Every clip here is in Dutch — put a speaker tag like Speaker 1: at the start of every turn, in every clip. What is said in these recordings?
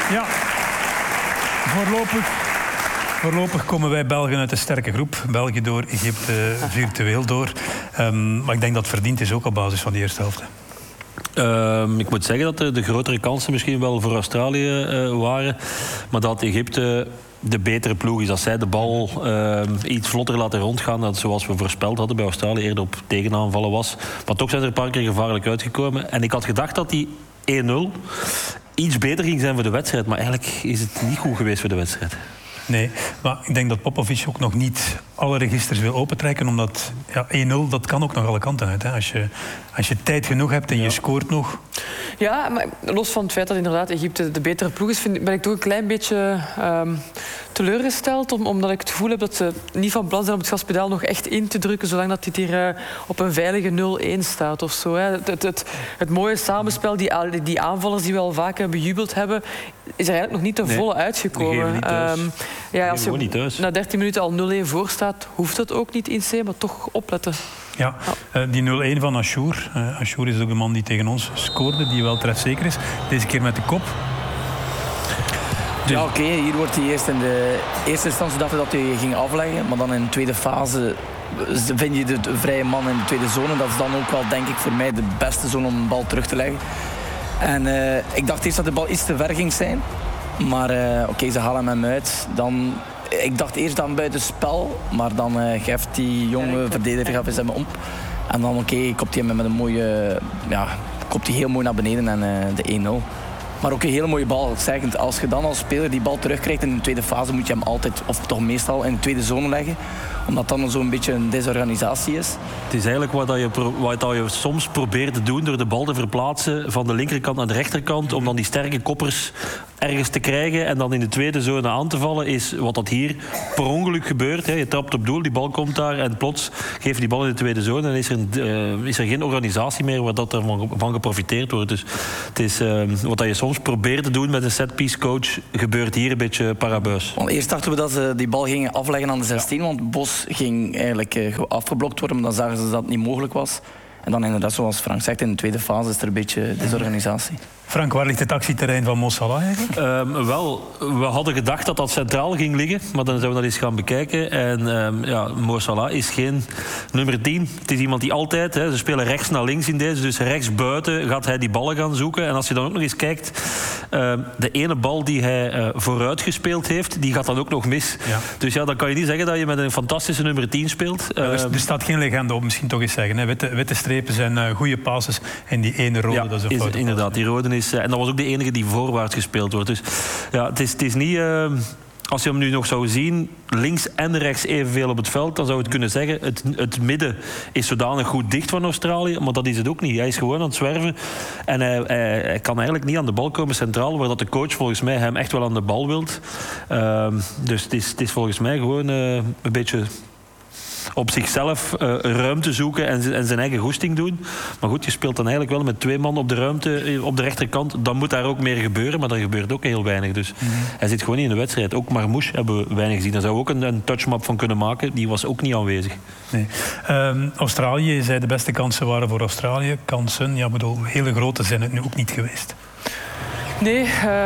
Speaker 1: Ja, voorlopig komen wij Belgen uit een sterke groep. België door, Egypte virtueel door. Maar ik denk dat het verdiend is, ook op basis van de eerste helft.
Speaker 2: Ik moet zeggen dat de grotere kansen misschien wel voor Australië waren. Maar dat Egypte de betere ploeg is. Als zij de bal iets vlotter laten rondgaan, dat zoals we voorspeld hadden bij Australië eerder op tegenaanvallen was. Maar toch zijn ze er een paar keer gevaarlijk uitgekomen. En ik had gedacht dat die 1-0 iets beter ging zijn voor de wedstrijd. Maar eigenlijk is het niet goed geweest voor de wedstrijd.
Speaker 1: Nee, maar ik denk dat Popovic ook nog niet alle registers wil opentrekken, omdat 1-0, dat kan ook nog alle kanten uit. Hè. Als je tijd genoeg hebt en je scoort nog.
Speaker 3: Ja, maar los van het feit dat inderdaad Egypte de betere ploeg is, ben ik toch een klein beetje teleurgesteld, omdat ik het gevoel heb dat ze niet van plan zijn om het gaspedaal nog echt in te drukken, zolang dat dit hier op een veilige 0-1 staat of zo. Hè. Het mooie samenspel, die aanvallers die we al vaak bejubeld hebben, is er eigenlijk nog niet ten volle uitgekomen. Als je na 13 minuten al 0-1 voor staat, hoeft dat ook niet in C, maar toch opletten.
Speaker 1: Ja, die 0-1 van Ashour. Ashour is ook de man die tegen ons scoorde, die wel trefzeker is. Deze keer met de kop.
Speaker 4: Ja, oké, hier wordt hij eerst in de eerste instantie dachten dat hij ging afleggen, maar dan in de tweede fase vind je de vrije man in de tweede zone. Dat is dan ook wel, denk ik, voor mij de beste zone om een bal terug te leggen. En ik dacht eerst dat de bal iets te ver ging zijn, maar ze halen hem uit. Ik dacht eerst dan buitenspel, maar dan geeft die jonge verdediger hem op. En dan kopt hij hem met een mooie, kopt hij heel mooi naar beneden en de 1-0. Maar ook een hele mooie bal. Zeggend, als je dan als speler die bal terugkrijgt in de tweede fase, moet je hem altijd, of toch meestal, in de tweede zone leggen. Omdat dan zo'n beetje een desorganisatie is.
Speaker 2: Het is eigenlijk wat je soms probeert te doen door de bal te verplaatsen van de linkerkant naar de rechterkant, om dan die sterke koppers ergens te krijgen en dan in de tweede zone aan te vallen, is wat dat hier per ongeluk gebeurt. Je trapt op doel, die bal komt daar en plots geef je die bal in de tweede zone en is er geen organisatie meer waar dat er van geprofiteerd wordt. Dus het is wat je soms probeert te doen met een setpiece coach, gebeurt hier een beetje parabuis.
Speaker 4: Want eerst dachten we dat ze die bal gingen afleggen aan de 16, want Bos ging eigenlijk afgeblokt worden, maar dan zagen ze dat het niet mogelijk was. En dan inderdaad, zoals Frank zegt, in de tweede fase is er een beetje desorganisatie.
Speaker 1: Frank, waar ligt het actieterrein van Mo Salah eigenlijk?
Speaker 2: We hadden gedacht dat dat centraal ging liggen, maar dan zijn we dat eens gaan bekijken. En Mo Salah is geen nummer 10. Het is iemand die altijd, ze spelen rechts naar links in deze, dus rechts buiten gaat hij die ballen gaan zoeken. En als je dan ook nog eens kijkt, de ene bal die hij vooruit gespeeld heeft, die gaat dan ook nog mis. Ja. Dus dan kan je niet zeggen dat je met een fantastische nummer 10 speelt.
Speaker 1: Er staat geen legende op, misschien toch eens zeggen. Hè. Witte strepen zijn goede passes en die ene rode, dat is een foute
Speaker 2: inderdaad, die rode is, en dat was ook de enige die voorwaarts gespeeld wordt. Dus het is niet... als je hem nu nog zou zien, links en rechts evenveel op het veld, dan zou het kunnen zeggen, het midden is zodanig goed dicht van Australië, maar dat is het ook niet. Hij is gewoon aan het zwerven en hij kan eigenlijk niet aan de bal komen centraal, waar dat de coach volgens mij hem echt wel aan de bal wilt. Dus het is volgens mij gewoon een beetje op zichzelf ruimte zoeken en zijn eigen goesting doen. Maar goed, je speelt dan eigenlijk wel met 2 man op de ruimte op de rechterkant. Dan moet daar ook meer gebeuren, maar er gebeurt ook heel weinig. Dus hij zit gewoon niet in de wedstrijd. Ook Marmouche hebben we weinig gezien. Daar zou ook een touchmap van kunnen maken. Die was ook niet aanwezig.
Speaker 1: Nee. Australië, je zei de beste kansen waren voor Australië. Kansen, hele grote zijn het nu ook niet geweest.
Speaker 3: Nee,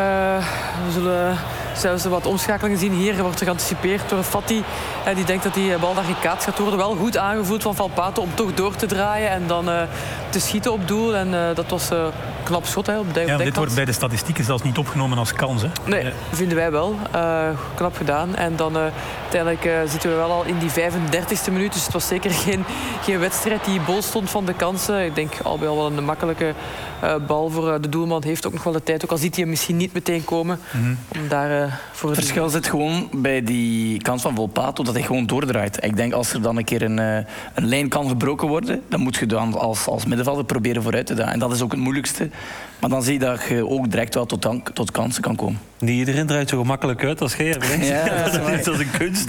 Speaker 3: we zullen zelfs wat omschakelingen zien. Hier wordt er geanticipeerd door Fati. Die denkt dat die bal daar gekaatst gaat worden. Wel goed aangevoeld van Valpato om toch door te draaien en dan te schieten op doel. En dat was een knap schot.
Speaker 1: Dit wordt bij de statistieken zelfs niet opgenomen als kans. Hè?
Speaker 3: Nee, vinden wij wel. Knap gedaan. En dan uiteindelijk zitten we wel al in die 35e minuut. Dus het was zeker geen wedstrijd die bol stond van de kansen. Ik denk al bij al wel een makkelijke bal voor de doelman. Heeft ook nog wel de tijd. Ook al ziet hij hem misschien niet meteen komen. Om daar voor
Speaker 4: het verschil zit gewoon bij die kans van Volpato dat hij gewoon doordraait. Ik denk als er dan een keer een lijn kan gebroken worden, dan moet je dan als middenvelder proberen vooruit te draaien. En dat is ook het moeilijkste. Maar dan zie je dat je ook direct wel tot kansen kan komen.
Speaker 2: Niet iedereen draait zo gemakkelijk uit als jij.
Speaker 4: Ja,
Speaker 2: dat is een kunst.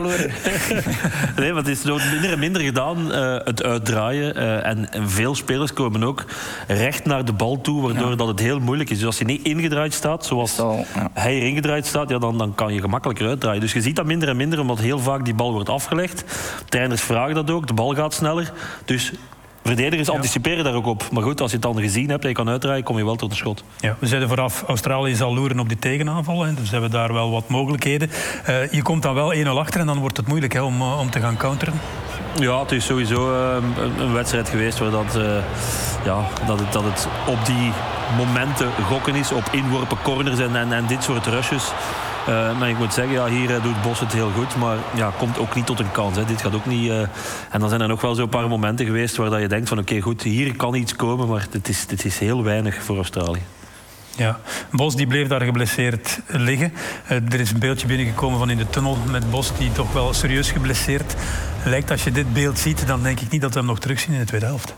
Speaker 4: Nee,
Speaker 2: maar het is minder en minder gedaan, het uitdraaien. En veel spelers komen ook recht naar de bal toe, waardoor dat het heel moeilijk is. Dus als je niet ingedraaid staat, zoals hij er ingedraaid staat, dan kan je gemakkelijker uitdraaien. Dus je ziet dat minder en minder, omdat heel vaak die bal wordt afgelegd. Trainers vragen dat ook, de bal gaat sneller. Dus Verdedigers anticiperen daar ook op. Maar goed, als je het dan gezien hebt en je kan uitdraaien, kom je wel tot een schot.
Speaker 1: Ja, we zeiden vooraf, Australië zal loeren op die tegenaanval. Hè, dus we hebben daar wel wat mogelijkheden. Je komt dan wel 1-0 achter en dan wordt het moeilijk hè, om te gaan counteren.
Speaker 2: Ja, het is sowieso een wedstrijd geweest waar dat het op die momenten gokken is. Op inworpen, corners en dit soort rushes. Maar ik moet zeggen, hier doet Bos het heel goed. Maar komt ook niet tot een kans. Hè. Dit gaat ook niet... En dan zijn er nog wel zo'n paar momenten geweest waar je denkt van oké, goed, hier kan iets komen. Maar het is heel weinig voor Australië.
Speaker 1: Ja, Bos die bleef daar geblesseerd liggen. Er is een beeldje binnengekomen van in de tunnel met Bos die toch wel serieus geblesseerd lijkt. Als je dit beeld ziet, dan denk ik niet dat we hem nog terugzien in de tweede helft.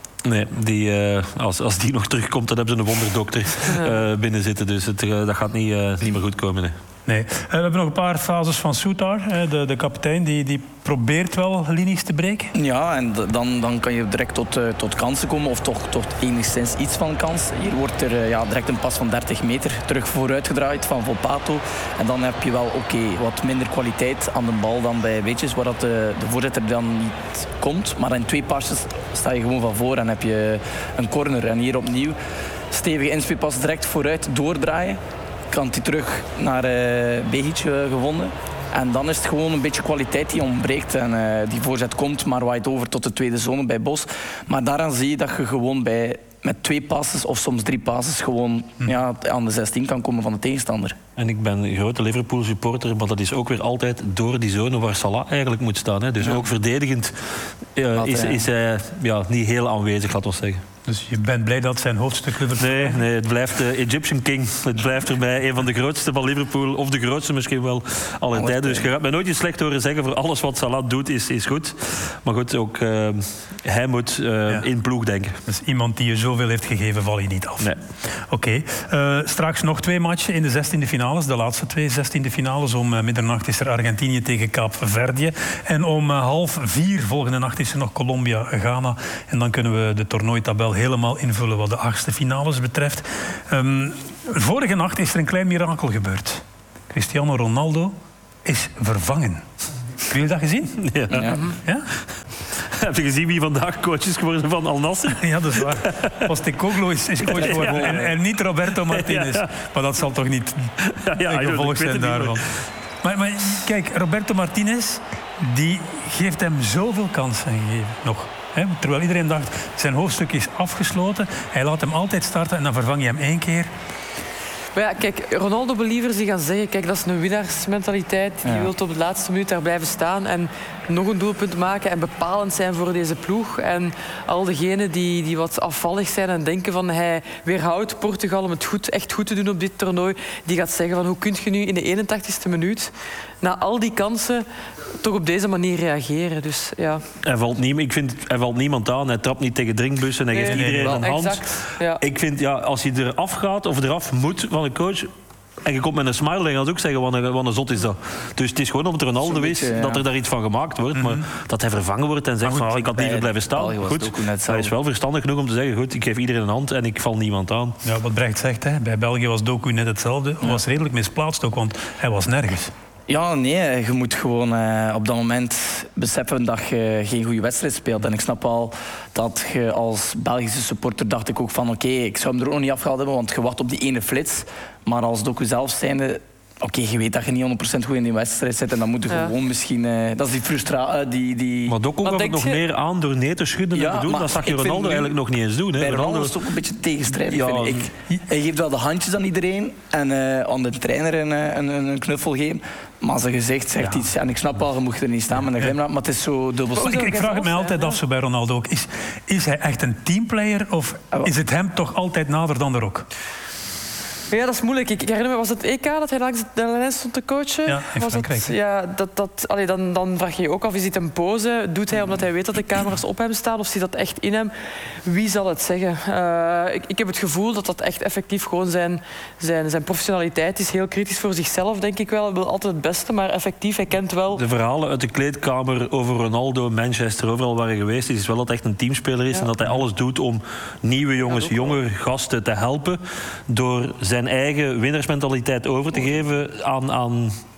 Speaker 2: Nee, als die nog terugkomt, dan hebben ze een wonderdokter binnen zitten. Dus dat gaat niet meer goed komen.
Speaker 1: Nee. We hebben nog een paar fases van Soutar, de kapitein. Die probeert wel linies te breken.
Speaker 4: Ja, en dan kan je direct tot kansen komen. Of toch enigszins iets van kans. Hier wordt er direct een pas van 30 meter terug vooruit gedraaid van Volpato. En dan heb je wel wat minder kwaliteit aan de bal dan bij Weetjes, waar de voorzitter dan niet komt. Maar in 2 pasjes sta je gewoon van voor en heb je een corner. En hier opnieuw stevige inspeelpas direct vooruit doordraaien. Kan hij terug naar Behic gewonnen. En dan is het gewoon een beetje kwaliteit die ontbreekt. En die voorzet komt, maar waait over tot de tweede zone bij Bos. Maar daaraan zie je dat je gewoon met 2 passes of soms 3 passes gewoon aan de 16 kan komen van de tegenstander.
Speaker 2: En ik ben een grote Liverpool-supporter, maar dat is ook weer altijd door die zone waar Salah eigenlijk moet staan. Hè. Dus ook verdedigend is hij niet heel aanwezig, laten we zeggen.
Speaker 1: Dus je bent blij dat zijn hoofdstuk Liverpool...
Speaker 2: Nee, het blijft de Egyptian King. Het blijft erbij een van de grootste van Liverpool. Of de grootste misschien wel alle tijden. Dus je gaat mij nooit iets slecht horen zeggen. Voor alles wat Salah doet is goed. Maar goed, ook hij moet in ploeg denken.
Speaker 1: Dus iemand die je zoveel heeft gegeven, val je niet af.
Speaker 2: Nee.
Speaker 1: Oké. Straks nog 2 matchen in de 16e finales. De laatste 2 16e finales. Om middernacht is er Argentinië tegen Kaapverdië. En om 3:30 volgende nacht is er nog Colombia-Ghana. En dan kunnen we de toernooitabel helemaal invullen wat de 8e finales betreft. Vorige nacht is er een klein mirakel gebeurd. Cristiano Ronaldo is vervangen. Hebben jullie dat gezien? Ja?
Speaker 2: Heb je gezien wie vandaag coach is geworden van Al Nassr?
Speaker 1: Ja, dat is waar. Postecoglou is coach geworden en niet Roberto Martinez. Maar dat zal toch niet een gevolg zijn daarvan. Maar kijk, Roberto Martinez die geeft hem zoveel kansen gegeven nog. Terwijl iedereen dacht, zijn hoofdstuk is afgesloten. Hij laat hem altijd starten en dan vervang je hem 1 keer.
Speaker 3: Maar ja, kijk, Ronaldo-believers die gaan zeggen, kijk, dat is een winnaarsmentaliteit. Die wil op de laatste minuut daar blijven staan en nog een doelpunt maken en bepalend zijn voor deze ploeg. En al diegenen die wat afvallig zijn en denken van hij weerhoudt Portugal om het echt goed te doen op dit toernooi, die gaat zeggen van hoe kun je nu in de 81ste minuut na al die kansen toch op deze manier reageren. Dus, ja.
Speaker 2: Ik vind, hij valt niemand aan. Hij trapt niet tegen drinkbussen. Hij geeft iedereen een hand.
Speaker 3: Exact, ja.
Speaker 2: Ik vind, als hij eraf gaat of eraf moet van een coach en je komt met een smile, dan gaat ook zeggen wat een zot is dat. Dus het is gewoon omdat Ronaldo is dat er daar iets van gemaakt wordt. Maar dat hij vervangen wordt en zegt van ik had liever blijven staan. Goed, hij is wel verstandig genoeg om te zeggen goed, ik geef iedereen een hand en ik val niemand aan.
Speaker 1: Ja, wat Brecht zegt, bij België was Doku net hetzelfde. Hij was redelijk misplaatst ook, want hij was nergens.
Speaker 4: Ja, nee, je moet gewoon op dat moment beseffen dat je geen goede wedstrijd speelt. En ik snap al dat je als Belgische supporter dacht ik ook van oké, ik zou hem er ook nog niet afgehaald hebben, want je wacht op die ene flits. Maar als Doku zelf zijnde, je weet dat je niet 100% goed in die wedstrijd zit en dan moet je gewoon misschien... dat is die frustratie...
Speaker 2: Maar Doku gaf het nog meer aan door nee te schudden en te doen. Dat zag je Ronaldo eigenlijk nog niet eens doen.
Speaker 4: Bij Ronaldo is het ook een beetje tegenstrijdig, vind ik. Hij geeft wel de handjes aan iedereen en aan de trainer een knuffel geven. Maar zijn gezicht zegt iets. En ik snap wel, je moet er niet staan met een glimlach, maar het is zo dubbel.
Speaker 1: Ik vraag het mij altijd af, zo bij Ronaldo ook. Is hij echt een teamplayer of is het hem toch altijd nader dan de rok?
Speaker 3: Ja, dat is moeilijk. Ik herinner me, was het EK dat hij langs de lijn stond te coachen?
Speaker 1: Ja, in Frankrijk.
Speaker 3: Dan vraag je je ook af, is dit een pose? Doet hij omdat hij weet dat de camera's op hem staan? Of zit dat echt in hem? Wie zal het zeggen? Ik heb het gevoel dat dat echt effectief gewoon zijn professionaliteit is. Heel kritisch voor zichzelf, denk ik wel. Hij wil altijd het beste, maar effectief, hij kent wel...
Speaker 2: De verhalen uit de kleedkamer over Ronaldo, Manchester, overal waar hij geweest is wel dat hij echt een teamspeler is en dat hij alles doet om nieuwe jongens, jonge gasten te helpen door zijn eigen winnaarsmentaliteit over te geven aan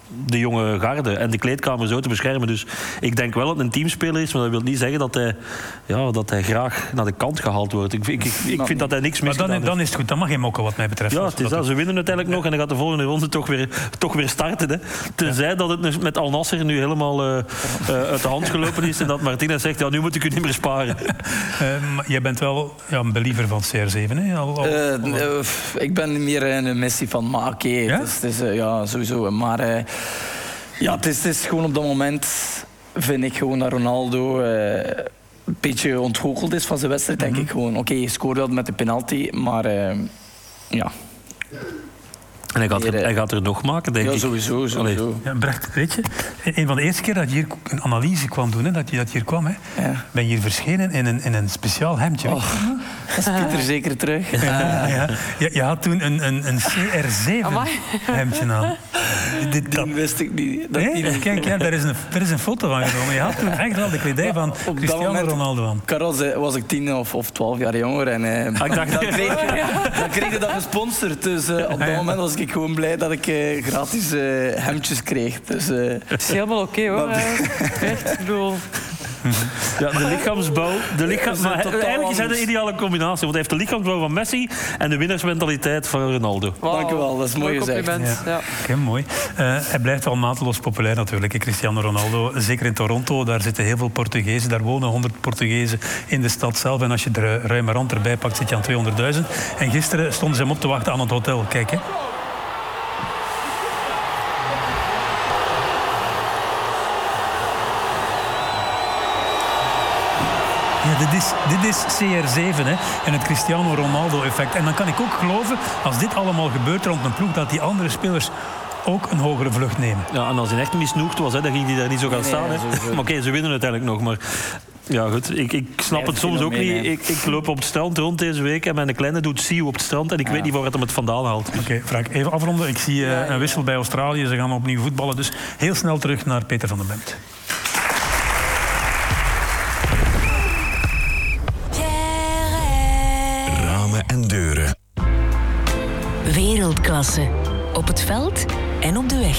Speaker 2: de jonge garde en de kleedkamer zo te beschermen. Dus ik denk wel dat het een teamspeler is, maar dat wil niet zeggen dat hij graag naar de kant gehaald wordt. Ik vind dat hij niks mis gedaan heeft.
Speaker 1: Dan is het goed, dan mag hij mokken wat mij betreft.
Speaker 2: Ja, het is dat. Ze winnen uiteindelijk nog en dan gaat de volgende ronde toch weer starten. Hè. Tenzij dat het met Al Nassr nu helemaal uit de hand gelopen is en dat Martinez zegt, ja, nu moet ik u niet meer sparen.
Speaker 1: Maar jij bent wel een believer van CR7, hè?
Speaker 4: Ik ben meer een Messi van Make.
Speaker 1: Ja?
Speaker 4: Het is sowieso. Maar het is gewoon op dat moment, vind ik gewoon dat Ronaldo een beetje ontgoocheld is van zijn wedstrijd, denk ik gewoon. Oké, je scoort wel met de penalty, maar ja.
Speaker 2: En hij gaat er nog maken, denk ik.
Speaker 4: Ja, sowieso.
Speaker 1: Ja, Brecht, weet je, een van de eerste keer dat je hier een analyse kwam doen, hè, dat je hier kwam, hè, ben je hier verschenen in een speciaal hemdje.
Speaker 4: Oh, is Pieter zeker terug?
Speaker 1: Ja. Je had toen een CR7 hemdje aan.
Speaker 4: Dat wist ik niet.
Speaker 1: Nee? Kijk, daar is een foto van genomen. Je had toen echt wel de kledij van Cristiano Ronaldo aan.
Speaker 4: Carlos, was ik 10 of 12 jaar jonger en
Speaker 2: Ik dacht,
Speaker 4: dan kreeg je dat gesponsord. Dus op dat moment was ik gewoon blij dat ik gratis hemdjes kreeg. Dus,
Speaker 3: Het is helemaal oké, hoor. Echt, ik bedoel...
Speaker 2: Ja, de lichaamsbouw. Maar eigenlijk is hij de ideale combinatie. Want hij heeft de lichaamsbouw van Messi en de winnaarsmentaliteit van Ronaldo.
Speaker 3: Wow.
Speaker 4: Dank u wel, dat is mooi gezegd.
Speaker 3: Compliment. Ja.
Speaker 1: Oké, mooi. Hij blijft wel mateloos populair natuurlijk, hè, Cristiano Ronaldo. Zeker in Toronto, daar zitten heel veel Portugezen. Daar wonen 100 Portugezen in de stad zelf. En als je de ruime rand erbij pakt, zit je aan 200.000. En gisteren stonden ze hem op te wachten aan het hotel. Kijk, hè. Ja, dit is CR7, hè, en het Cristiano Ronaldo-effect. En dan kan ik ook geloven, als dit allemaal gebeurt rond een ploeg, dat die andere spelers ook een hogere vlucht nemen.
Speaker 2: Ja, en als hij echt misnoegd was, hè, dan ging hij daar niet zo gaan staan. Hè. Maar oké, ze winnen uiteindelijk nog. Maar ja, goed, ik snap het soms ook niet. Ik loop op het strand rond deze week en mijn kleine doet Siu op het strand en ik weet niet waar het hem het vandaan haalt.
Speaker 1: Oké, Frank, even afronden. Ik zie een wissel bij Australië. Ze gaan opnieuw voetballen, dus heel snel terug naar Peter van den Bemt.
Speaker 5: En deuren.
Speaker 6: Wereldklasse. Op het veld en op de weg.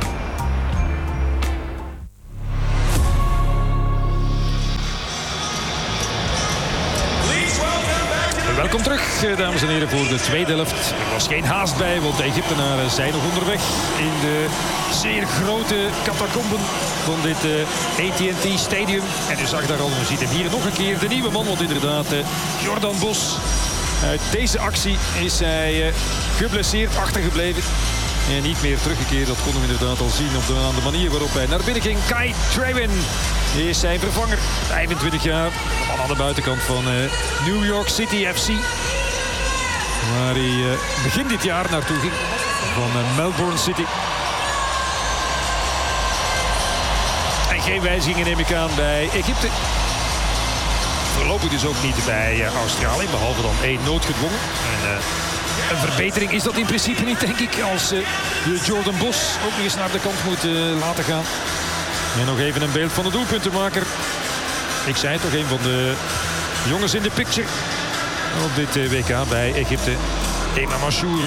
Speaker 7: Welkom terug, dames en heren, voor de tweede helft. Er was geen haast bij, want de Egyptenaren zijn nog onderweg in de zeer grote catacomben van dit AT&T Stadium. En u zag daar al, u ziet hem hier nog een keer, de nieuwe man, want inderdaad, Jordan Bos. Uit deze actie is hij geblesseerd achtergebleven. En niet meer teruggekeerd, dat konden we inderdaad al zien aan de manier waarop hij naar binnen ging. Kai Trewin is zijn vervanger, 25 jaar. De man aan de buitenkant van New York City FC. Waar hij begin dit jaar naartoe ging, van Melbourne City. En geen wijzigingen neem ik aan bij Egypte. Voorlopig dus ook niet bij Australië, behalve dan één noodgedwongen. En, een verbetering is dat in principe niet, denk ik, als je Jordan Bos ook nog eens naar de kant moet laten gaan. En nog even een beeld van de doelpuntenmaker. Ik zei het toch, een van de jongens in de picture op dit WK bij Egypte. Emma Mashour.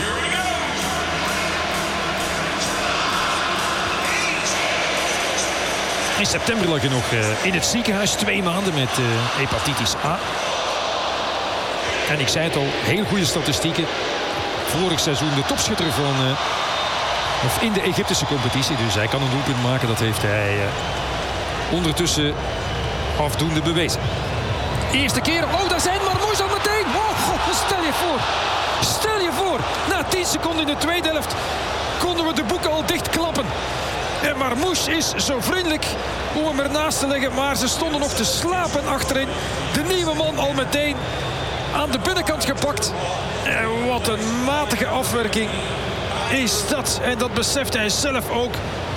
Speaker 7: In september lag je nog in het ziekenhuis 2 maanden met hepatitis A. En ik zei het al, heel goede statistieken. Vorig seizoen de topschutter van of in de Egyptische competitie. Dus hij kan een doelpunt maken. Dat heeft hij ondertussen afdoende bewezen. Eerste keer. Oh, daar zijn Marmouche al meteen. Oh, God, stel je voor. Stel je voor. Na 10 seconden in de tweede helft konden we de boeken al dichtklappen. En Marmouche is zo vriendelijk om hem ernaast te leggen. Maar ze stonden nog te slapen achterin. De nieuwe man al meteen aan de binnenkant gepakt. En wat een matige afwerking is dat. En dat beseft hij zelf ook.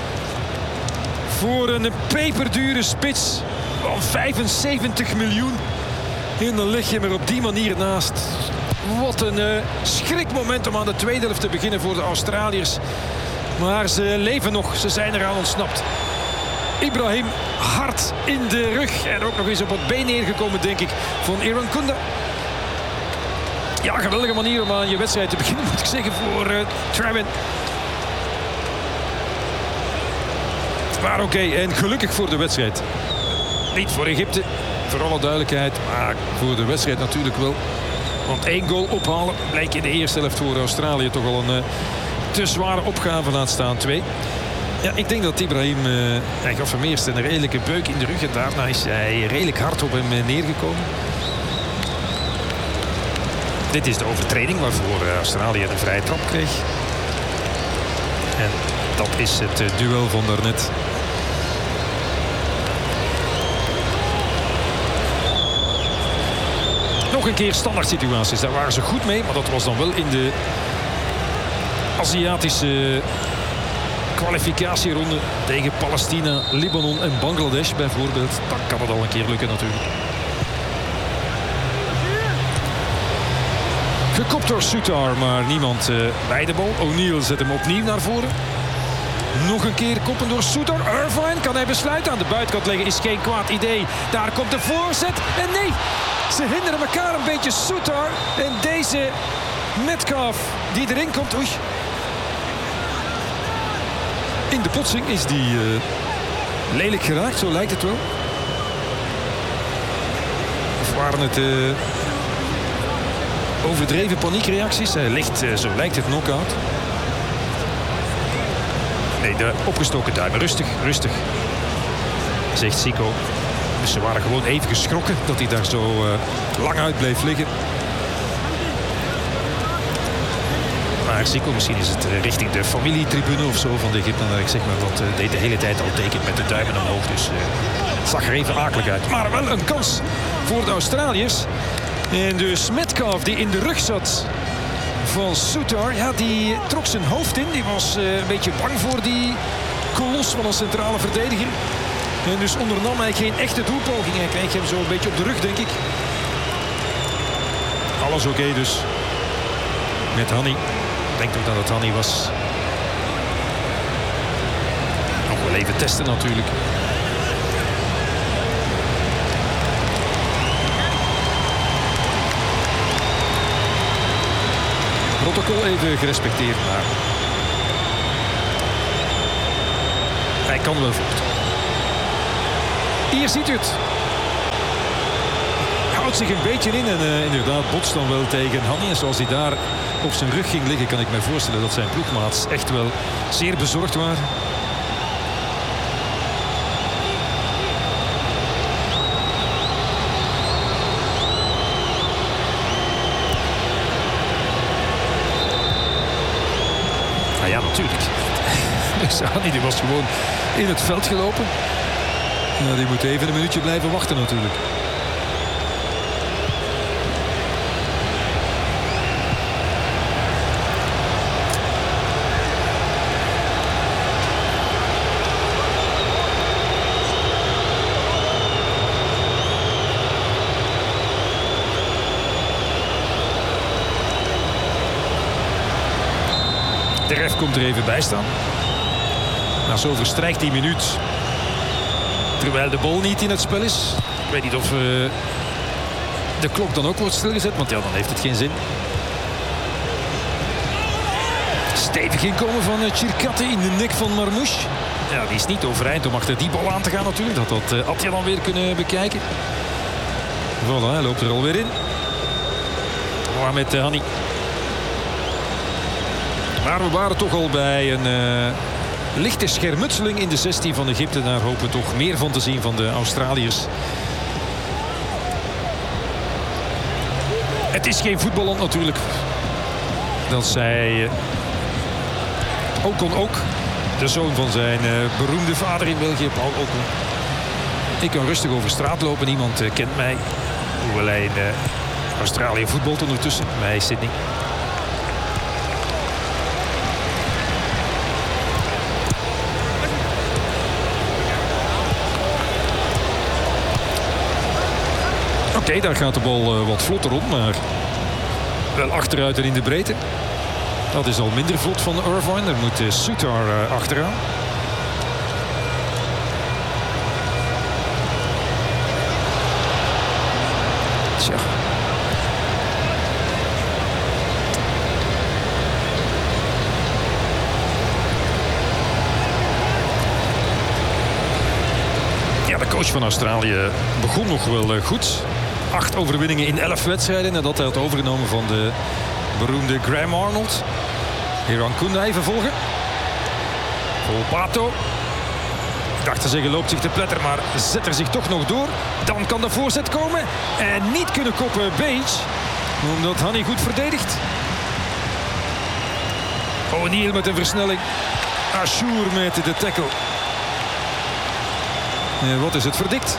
Speaker 7: Voor een peperdure spits van 75 miljoen. En dan lig je er op die manier naast. Wat een schrikmoment om aan de tweede helft te beginnen voor de Australiërs. Maar ze leven nog. Ze zijn eraan ontsnapt. Ibrahim hard in de rug. En ook nog eens op het been neergekomen, denk ik, van Aaron Kunda. Ja, geweldige manier om aan je wedstrijd te beginnen, moet ik zeggen, voor Trewin. Maar oké, en gelukkig voor de wedstrijd. Niet voor Egypte, voor alle duidelijkheid. Maar voor de wedstrijd natuurlijk wel. Want 1 goal ophalen lijkt in de eerste helft voor Australië toch al een te zware opgave, laat staan 2. Ja, ik denk dat Ibrahim, hij gaf hem eerst een redelijke beuk in de rug. En daarna is hij redelijk hard op hem neergekomen. Dit is de overtreding waarvoor Australië een vrije trap kreeg. En dat is het duel van daarnet. Nog een keer standaard situaties. Daar waren ze goed mee. Maar dat was dan wel in de Aziatische kwalificatieronde tegen Palestina, Libanon en Bangladesh bijvoorbeeld. Dan kan het al een keer lukken natuurlijk. Gekopt door Sutar, maar niemand bij de bal. O'Neill zet hem opnieuw naar voren. Nog een keer koppen door Sutar. Irvine, kan hij besluiten? Aan de buitenkant leggen is geen kwaad idee. Daar komt de voorzet. En nee, ze hinderen elkaar een beetje. Sutar en deze Metcalf die erin komt. Oei. In de botsing is die lelijk geraakt, zo lijkt het wel. Of waren het overdreven paniekreacties? Hij ligt, zo lijkt het, knock-out. Nee, de opgestoken duim. Rustig, rustig. Zegt Zico. Dus ze waren gewoon even geschrokken dat hij daar zo lang uit bleef liggen. Maar Zico, misschien is het richting de familietribune of zo van de Egyptenaren. Ik zeg maar, dat deed de hele tijd al tekent met de duimen omhoog. Dus het zag er even akelig uit. Maar wel een kans voor de Australiërs. En dus Metcalf die in de rug zat van Sutar. Ja, die trok zijn hoofd in. Die was een beetje bang voor die kolos van een centrale verdediger. En dus ondernam hij geen echte doelpoging. Hij kreeg hem zo een beetje op de rug, denk ik. Alles oké dus. Met Hani. Ik denk ook dat het Hani was. Nog wel even testen natuurlijk. Protocol even gerespecteerd, maar hij kan wel voort. Hier ziet u het. Houdt zich een beetje in en inderdaad botst dan wel tegen Hani. En zoals hij daar op zijn rug ging liggen, kan ik mij voorstellen dat zijn ploegmaats echt wel zeer bezorgd waren. Ah ja, natuurlijk. Hani die was gewoon in het veld gelopen. Nou, die moet even een minuutje blijven wachten natuurlijk. De ref komt er even bij staan. Nou, zo verstrijkt die minuut. Terwijl de bal niet in het spel is. Ik weet niet of de klok dan ook wordt stilgezet. Want ja, dan heeft het geen zin. Stevig inkomen van Chirkati in de nek van Marmouche. Ja, die is niet overeind om achter die bal aan te gaan natuurlijk. Dat had Attia dan weer kunnen bekijken. Voilà, hij loopt er alweer in. Maar met Hani. Maar we waren toch al bij een lichte schermutseling in de 16 van Egypte. Daar hopen we toch meer van te zien van de Australiërs. Het is geen voetballand natuurlijk. Dat zei Ocon ook. De zoon van zijn beroemde vader in België, Paul Ocon. Ik kan rustig over straat lopen. Niemand kent mij. Hoewel hij in Australië voetbalt ondertussen. Bij Sydney. Oké, daar gaat de bal wat vlotter rond, maar wel achteruit en in de breedte. Dat is al minder vlot van Irvine. Daar moet Sutar achteraan. Tja. de coach van Australië begon nog wel goed. 8 overwinningen in 11 wedstrijden. Nadat hij had overgenomen van de beroemde Graham Arnold. Irankunda even volgen. Volpato. Ik dacht te zeggen, loopt zich te pletter, maar zet er zich toch nog door. Dan kan de voorzet komen. En niet kunnen koppen Beige. Omdat Hani goed verdedigt. O'Neill met een versnelling. Ashour met de tackle. En wat is het verdikt?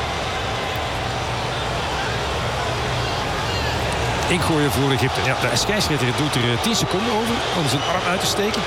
Speaker 7: Ingooien voor Egypte. Ja, de scheidsrechter doet er 10 seconden over om zijn arm uit te steken.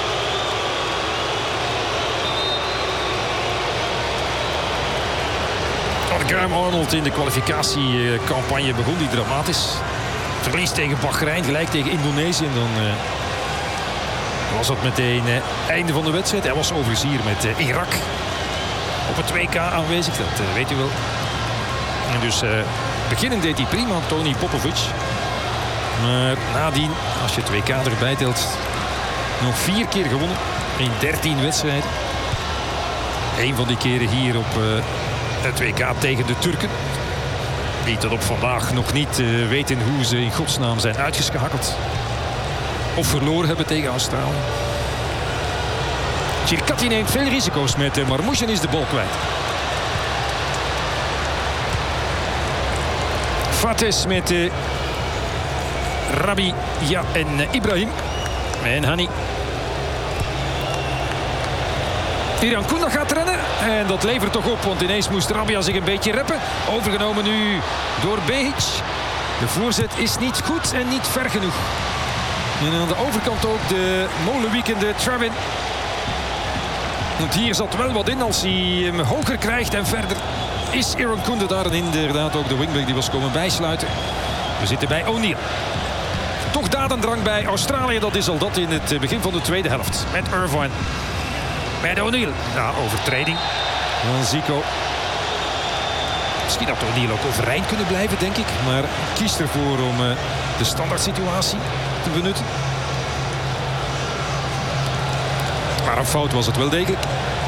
Speaker 7: Graham Arnold in de kwalificatiecampagne begon die dramatisch. Verlies tegen Bahrein, gelijk tegen Indonesië. En dan was dat meteen einde van de wedstrijd. Hij was overigens hier met Irak op het 2K aanwezig, dat weet u wel. En dus beginnen deed hij prima, Tony Popovic. Maar nadien, als je het 2K erbij telt, nog 4 keer gewonnen in 13 wedstrijden. Eén van die keren hier op het 2K tegen de Turken. Die tot op vandaag nog niet weten hoe ze in godsnaam zijn uitgeschakeld. Of verloren hebben tegen Australië. Tchirkati neemt veel risico's met Marmouche en is de bal kwijt. Fates met Rabia en Ibrahim. En Hani. Irankunda gaat rennen. En dat levert toch op, want ineens moest Rabia zich een beetje reppen. Overgenomen nu door Behic. De voorzet is niet goed en niet ver genoeg. En aan de overkant ook de molenwiekende Travin. Want hier zat wel wat in als hij hem hoger krijgt en verder is Irankunda daar. En inderdaad ook de wingback die was komen bijsluiten. We zitten bij O'Neill. Toch dadendrang bij Australië, dat is al dat in het begin van de tweede helft. Met Irvine. Met O'Neill. Ja, overtreding van Zico. Misschien had O'Neill ook overeind kunnen blijven, denk ik. Maar kiest ervoor om de standaard situatie te benutten. Maar een fout was het wel degelijk.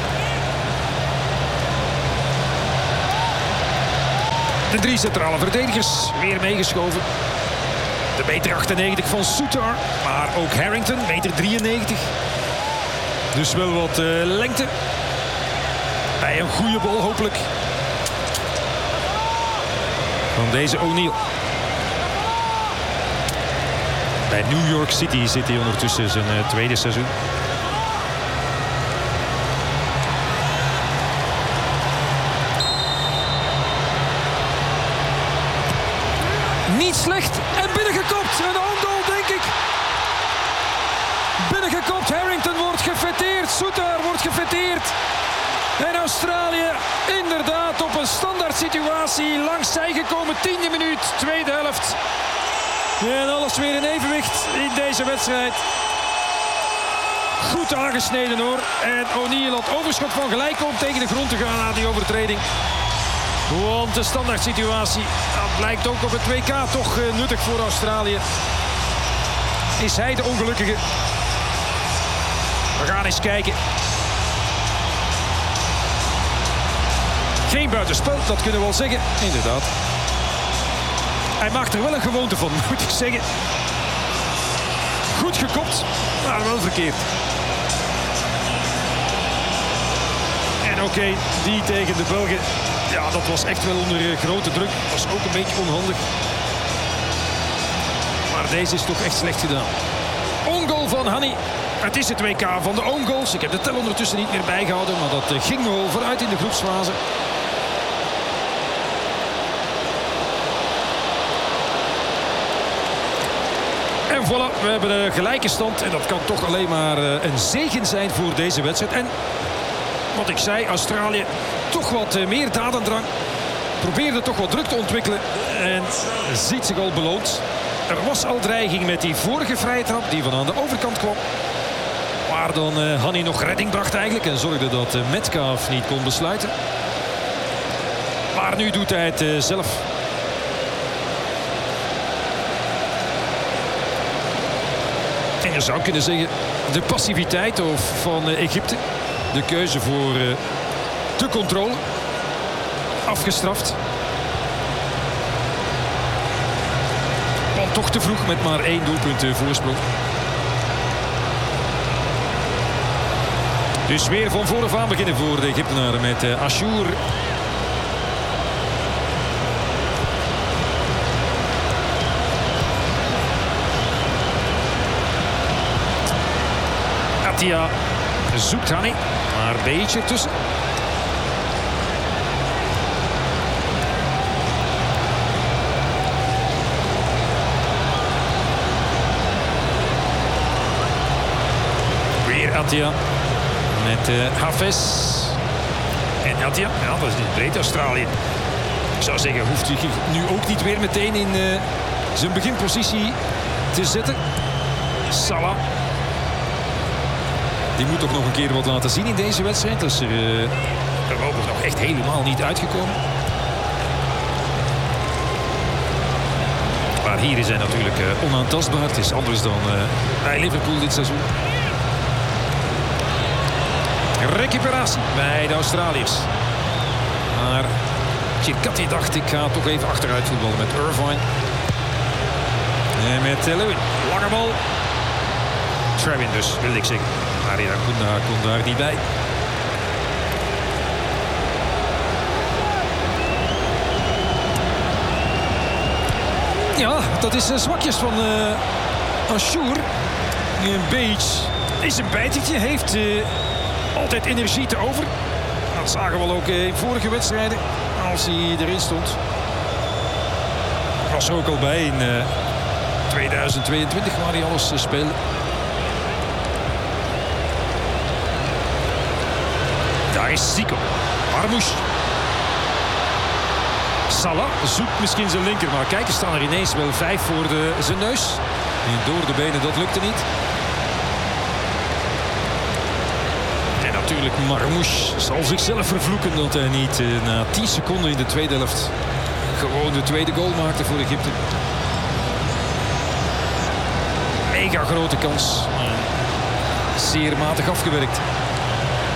Speaker 7: De 3 centrale verdedigers weer meegeschoven. De meter 98 van Soutar. Maar ook Harrington, meter 93. Dus wel wat lengte. Bij een goede bal hopelijk. Van deze O'Neill. Bij New York City zit hij ondertussen zijn tweede seizoen. Niet slecht en binnengekopt. Een own goal, denk ik. Binnengekopt. Harrington wordt gefeteerd. Soutar wordt gefeteerd. En Australië inderdaad op een standaard situatie langs zij gekomen. 10e minuut, tweede helft. En alles weer in evenwicht in deze wedstrijd. Goed aangesneden hoor. En O'Neill had overschot van gelijk om tegen de grond te gaan na die overtreding. Want de standaard situatie, dat blijkt ook op het WK toch nuttig voor Australië. Is hij de ongelukkige? We gaan eens kijken. Geen buitenspel, dat kunnen we wel zeggen. Inderdaad. Hij maakt er wel een gewoonte van, moet ik zeggen. Goed gekopt, maar wel verkeerd. En oké, die tegen de Belgen. Ja, dat was echt wel onder grote druk. Was ook een beetje onhandig. Maar deze is toch echt slecht gedaan. Ongoal van Hani. Het is het WK van de own goals. Ik heb de tel ondertussen niet meer bijgehouden, maar dat ging wel vooruit in de groepsfase. En voilà, we hebben een gelijke stand. En dat kan toch alleen maar een zegen zijn voor deze wedstrijd. En wat ik zei, Australië toch wat meer dadendrang. Probeerde toch wat druk te ontwikkelen. En ziet zich al beloond. Er was al dreiging met die vorige vrije trap die van aan de overkant kwam. Waar dan Hani nog redding bracht eigenlijk. En zorgde dat Metcalf niet kon besluiten. Maar nu doet hij het zelf. En je zou kunnen zeggen, de passiviteit van Egypte. De keuze voor de controle. afgestraft. Want toch te vroeg met maar 1 doelpunt voorsprong. Dus weer van vooraf aan beginnen voor de Egyptenaren met Achour. Atia zoekt Hani, maar beetje ertussen. Weer Atia met Hafez. En Atia, ja, dat is niet breed Australië. Ik zou zeggen, hoeft hij nu ook niet weer meteen in zijn beginpositie te zetten. Salah. Die moet toch nog een keer wat laten zien in deze wedstrijd. Dat is er voorlopig nog echt helemaal niet uitgekomen. Maar hier is hij natuurlijk onaantastbaar. Het is anders dan bij Liverpool dit seizoen. Recuperatie bij de Australiërs. Maar Chirkati dacht, ik ga toch even achteruit voetballen met Irvine. En met Lewin. Lange bal. Trevin dus, wil ik zeggen. Maar Arina kon daar niet bij. Ja, dat is zwakjes van Achour. Een beetje is een bijtetje. Heeft altijd energie te over. Dat zagen we al ook in vorige wedstrijden. Als hij erin stond. Was er ook al bij in 2022 waar hij alles speelde. Daar is Zico. Marmouche. Salah zoekt misschien zijn linker. Maar kijk, er staan er ineens wel 5 voor zijn neus. En door de benen, dat lukte niet. En natuurlijk Marmouche zal zichzelf vervloeken dat hij niet na 10 seconden in de tweede helft gewoon de tweede goal maakte voor Egypte. Mega grote kans. Zeer matig afgewerkt.